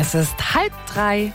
Es ist 2:30.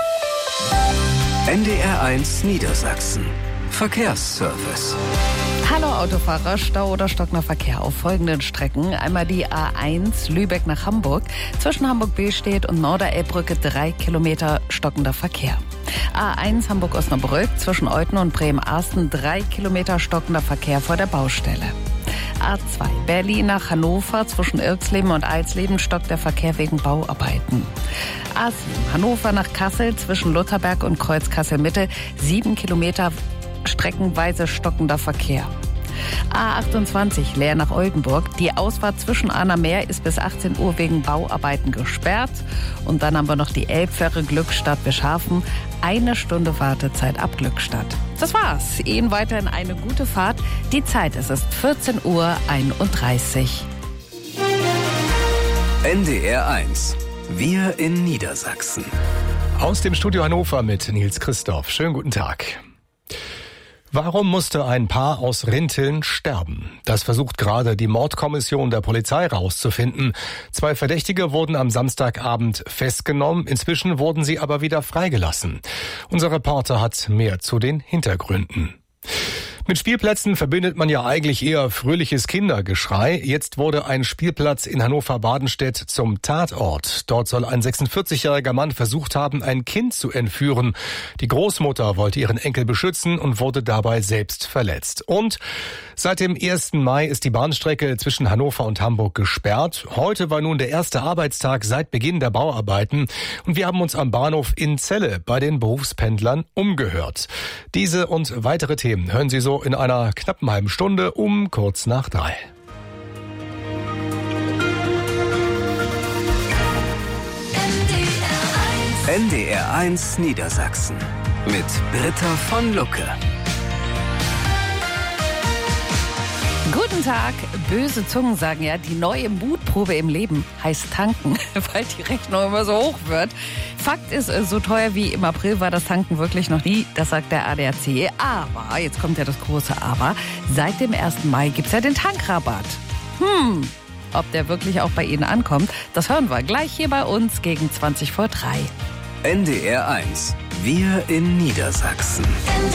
NDR1 Niedersachsen. Verkehrsservice. Hallo Autofahrer, Stau oder stockender Verkehr auf folgenden Strecken. Einmal die A1 Lübeck nach Hamburg. Zwischen Hamburg-Beestedt und Norderelbbrücke 3 Kilometer stockender Verkehr. A1 Hamburg-Osnabrück zwischen Euten und Bremen-Arsten 3 Kilometer stockender Verkehr vor der Baustelle. A2 Berlin nach Hannover zwischen Irxleben und Eisleben stockt der Verkehr wegen Bauarbeiten. A7 Hannover nach Kassel zwischen Lutherberg und Kreuz Kassel-Mitte 7 Kilometer streckenweise stockender Verkehr. A28 Leer nach Oldenburg. Die Ausfahrt zwischen Arnhem ist bis 18 Uhr wegen Bauarbeiten gesperrt. Und dann haben wir noch die Elbfähre Glückstadt-Bischhafen. 1 Stunde Wartezeit ab Glückstadt. Das war's. Ihnen weiterhin eine gute Fahrt. Die Zeit, es ist 14:31 Uhr. NDR1. Wir in Niedersachsen. Aus dem Studio Hannover mit Nils Christoph. Schönen guten Tag. Warum musste ein Paar aus Rinteln sterben? Das versucht gerade die Mordkommission der Polizei rauszufinden. 2 Verdächtige wurden am Samstagabend festgenommen. Inzwischen wurden sie aber wieder freigelassen. Unser Reporter hat mehr zu den Hintergründen. Mit Spielplätzen verbindet man ja eigentlich eher fröhliches Kindergeschrei. Jetzt wurde ein Spielplatz in Hannover-Badenstedt zum Tatort. Dort soll ein 46-jähriger Mann versucht haben, ein Kind zu entführen. Die Großmutter wollte ihren Enkel beschützen und wurde dabei selbst verletzt. Und seit dem 1. Mai ist die Bahnstrecke zwischen Hannover und Hamburg gesperrt. Heute war nun der erste Arbeitstag seit Beginn der Bauarbeiten. Und wir haben uns am Bahnhof in Celle bei den Berufspendlern umgehört. Diese und weitere Themen hören Sie so in einer knappen halben Stunde um kurz nach 3. NDR1 Niedersachsen mit Britta von Lucke. Guten Tag. Böse Zungen sagen ja, die neue Mutprobe im Leben heißt tanken, weil die Rechnung immer so hoch wird. Fakt ist, so teuer wie im April war das Tanken wirklich noch nie, das sagt der ADAC. Aber, jetzt kommt ja das große Aber, seit dem 1. Mai gibt's ja den Tankrabatt. Ob der wirklich auch bei Ihnen ankommt, das hören wir gleich hier bei uns gegen 3:20. NDR1. Wir in Niedersachsen.